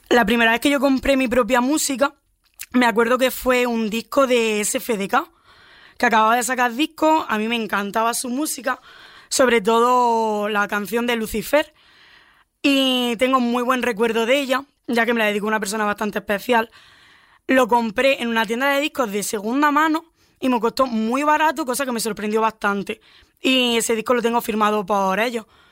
La primera vez que yo compré mi propia música, me acuerdo que fue un disco de SFDK, que acababa de sacar disco. A mí me encantaba su música, sobre todo la canción de Lucifer, y tengo muy buen recuerdo de ella, ya que me la dedicó una persona bastante especial. Lo compré en una tienda de discos de segunda mano y me costó muy barato, cosa que me sorprendió bastante. Y ese disco lo tengo firmado por ellos.